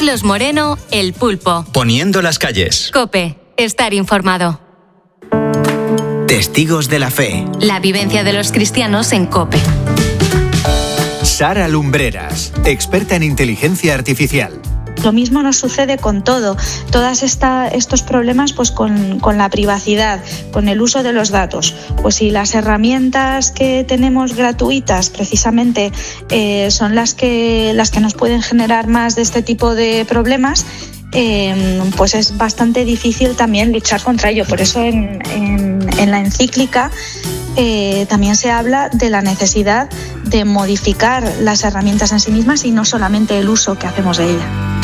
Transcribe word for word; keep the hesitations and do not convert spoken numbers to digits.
Carlos Moreno, El Pulpo. Poniendo las calles. COPE. Estar informado. Testigos de la fe. La vivencia de los cristianos en COPE. Sara Lumbreras, experta en inteligencia artificial. Lo mismo nos sucede con todo, todos estos problemas pues con, con la privacidad, con el uso de los datos. Pues si las herramientas que tenemos gratuitas precisamente eh, son las que, las que nos pueden generar más de este tipo de problemas, eh, pues es bastante difícil también luchar contra ello. Por eso en, en, en la encíclica eh, también se habla de la necesidad de modificar las herramientas en sí mismas y no solamente el uso que hacemos de ellas.